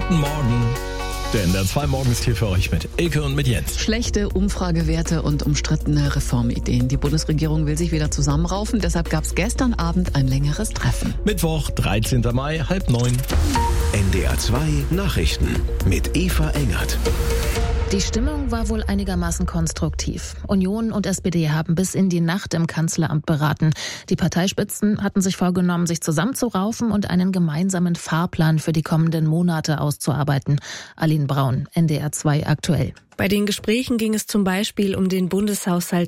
Guten Morgen. Der NDR 2 morgens hier für euch mit Elke und mit Jens. Schlechte Umfragewerte und umstrittene Reformideen. Die Bundesregierung will sich wieder zusammenraufen. Deshalb gab es gestern Abend ein längeres Treffen. Mittwoch, 13. Mai, 8:30. NDR 2 Nachrichten mit Eva Engert. Die Stimmung war wohl einigermaßen konstruktiv. Union und SPD haben bis in die Nacht im Kanzleramt beraten. Die Parteispitzen hatten sich vorgenommen, sich zusammenzuraufen und einen gemeinsamen Fahrplan für die kommenden Monate auszuarbeiten. Aline Braun, NDR 2 aktuell. Bei den Gesprächen ging es zum Beispiel um den Bundeshaushalt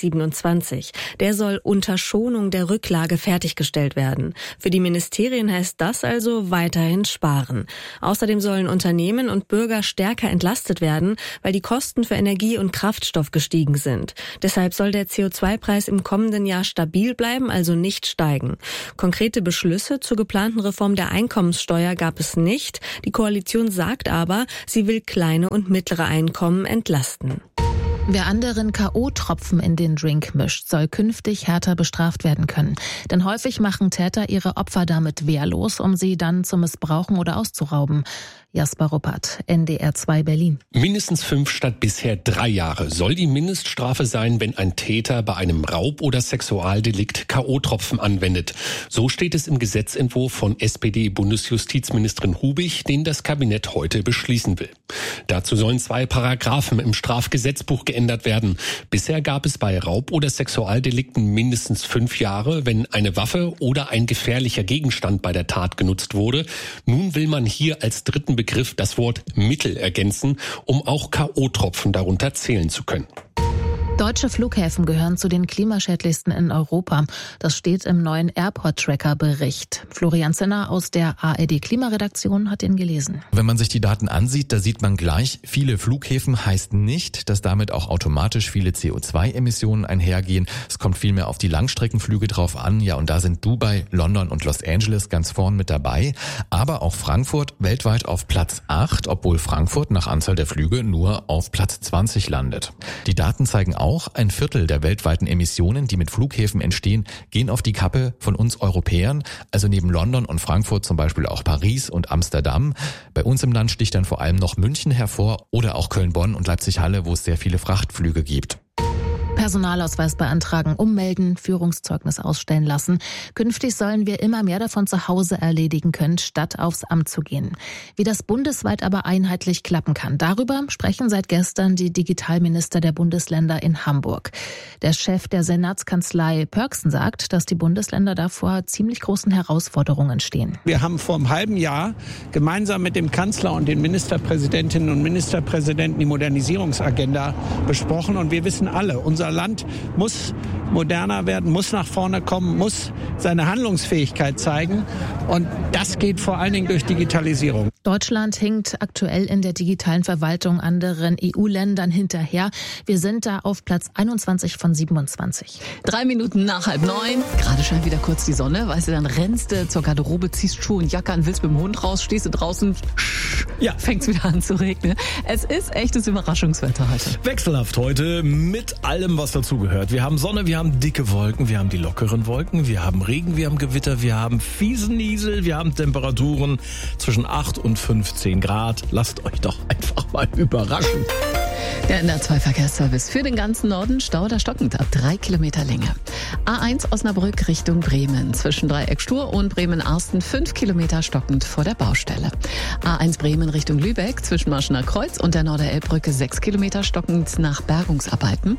2027. Der soll unter Schonung der Rücklage fertiggestellt werden. Für die Ministerien heißt das also weiterhin sparen. Außerdem sollen Unternehmen und Bürger stärker entlastet werden, weil die Kosten für Energie und Kraftstoff gestiegen sind. Deshalb soll der CO2-Preis im kommenden Jahr stabil bleiben, also nicht steigen. Konkrete Beschlüsse zur geplanten Reform der Einkommenssteuer gab es nicht. Die Koalition sagt aber, sie will kleine und mittlere Einkommen entlasten. Wer anderen K.O.-Tropfen in den Drink mischt, soll künftig härter bestraft werden können. Denn häufig machen Täter ihre Opfer damit wehrlos, um sie dann zu missbrauchen oder auszurauben. Jasper Ruppert, NDR 2 Berlin. Mindestens 5 statt bisher 3 Jahre soll die Mindeststrafe sein, wenn ein Täter bei einem Raub- oder Sexualdelikt K.O.-Tropfen anwendet. So steht es im Gesetzentwurf von SPD-Bundesjustizministerin Hubig, den das Kabinett heute beschließen will. Dazu sollen 2 Paragraphen im Strafgesetzbuch geändert werden. Bisher gab es bei Raub- oder Sexualdelikten mindestens 5 Jahre, wenn eine Waffe oder ein gefährlicher Gegenstand bei der Tat genutzt wurde. Nun will man hier als dritten Begriff das Wort Mittel ergänzen, um auch K.O.-Tropfen darunter zählen zu können. Deutsche Flughäfen gehören zu den klimaschädlichsten in Europa. Das steht im neuen Airport-Tracker-Bericht. Florian Zinner aus der ARD-Klimaredaktion hat ihn gelesen. Wenn man sich die Daten ansieht, da sieht man gleich, viele Flughäfen heißt nicht, dass damit auch automatisch viele CO2-Emissionen einhergehen. Es kommt vielmehr auf die Langstreckenflüge drauf an. Ja, und da sind Dubai, London und Los Angeles ganz vorn mit dabei. Aber auch Frankfurt weltweit auf Platz 8, obwohl Frankfurt nach Anzahl der Flüge nur auf Platz 20 landet. Die Daten zeigen auch, ein Viertel der weltweiten Emissionen, die mit Flughäfen entstehen, gehen auf die Kappe von uns Europäern. Also neben London und Frankfurt zum Beispiel auch Paris und Amsterdam. Bei uns im Land sticht dann vor allem noch München hervor oder auch Köln-Bonn und Leipzig-Halle, wo es sehr viele Frachtflüge gibt. Personalausweis beantragen, ummelden, Führungszeugnis ausstellen lassen. Künftig sollen wir immer mehr davon zu Hause erledigen können, statt aufs Amt zu gehen. Wie das bundesweit aber einheitlich klappen kann, darüber sprechen seit gestern die Digitalminister der Bundesländer in Hamburg. Der Chef der Senatskanzlei Pörksen sagt, dass die Bundesländer davor ziemlich großen Herausforderungen stehen. Wir haben vor einem halben Jahr gemeinsam mit dem Kanzler und den Ministerpräsidentinnen und Ministerpräsidenten die Modernisierungsagenda besprochen und wir wissen alle, unser Land muss moderner werden, muss nach vorne kommen, muss seine Handlungsfähigkeit zeigen und das geht vor allen Dingen durch Digitalisierung. Deutschland hinkt aktuell in der digitalen Verwaltung anderen EU-Ländern hinterher. Wir sind da auf Platz 21 von 27. 3 Minuten nach 8:30. Gerade scheint wieder kurz die Sonne. Weißt du, dann rennst du zur Garderobe, ziehst Schuhe und Jacke an, willst mit dem Hund raus, stehst du draußen, fängt's wieder an zu regnen. Es ist echtes Überraschungswetter heute. Wechselhaft heute mit allem, was dazugehört. Wir haben Sonne, wir haben dicke Wolken, wir haben die lockeren Wolken, wir haben Regen, wir haben Gewitter, wir haben fiesen Niesel, wir haben Temperaturen zwischen 8 und 15 Grad. Lasst euch doch einfach mal überraschen. Der NDR 2 Verkehrsservice für den ganzen Norden, Stau oder stockend ab 3 Kilometer Länge. A1 Osnabrück Richtung Bremen, zwischen Dreieck Stur und Bremen-Arsten 5 Kilometer stockend vor der Baustelle. A1 Bremen Richtung Lübeck, zwischen Marschener Kreuz und der Norderelbbrücke 6 Kilometer stockend nach Bergungsarbeiten.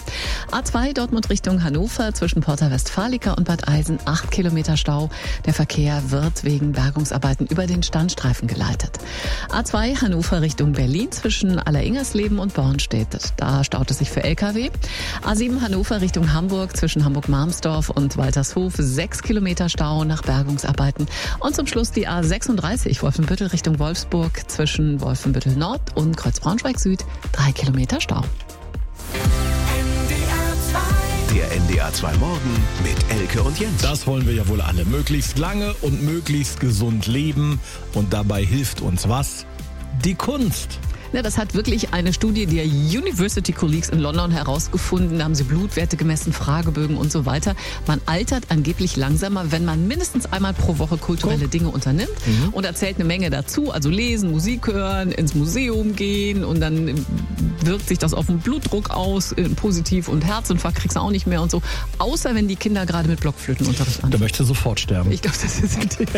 A2 Dortmund Richtung Hannover, zwischen Porta Westfalica und Bad Eisen 8 Kilometer Stau. Der Verkehr wird wegen Bergungsarbeiten über den Standstreifen geleitet. A2 Hannover Richtung Berlin, zwischen Alleringersleben und Bornstedt. Da staut es sich für LKW. A7 Hannover Richtung Hamburg, zwischen Hamburg-Marmsdorf und Waltershof 6 Kilometer Stau nach Bergungsarbeiten. Und zum Schluss die A36 Wolfenbüttel Richtung Wolfsburg, zwischen Wolfenbüttel Nord und Kreuz-Braunschweig Süd 3 Kilometer Stau. Der NDR 2 Morgen mit Elke und Jens. Das wollen wir ja wohl alle. Möglichst lange und möglichst gesund leben. Und dabei hilft uns was? Die Kunst. Na, das hat wirklich eine Studie der University Colleges in London herausgefunden. Da haben sie Blutwerte gemessen, Fragebögen und so weiter. Man altert angeblich langsamer, wenn man mindestens einmal pro Woche kulturelle Dinge unternimmt. Und da zählt eine Menge dazu. Also lesen, Musik hören, ins Museum gehen und dann wirkt sich das auf den Blutdruck aus, positiv, und Herzinfarkt kriegst du auch nicht mehr und so. Außer wenn die Kinder gerade mit Blockflötenunterricht anfangen. Da möchte sofort sterben. Ich glaube, das ist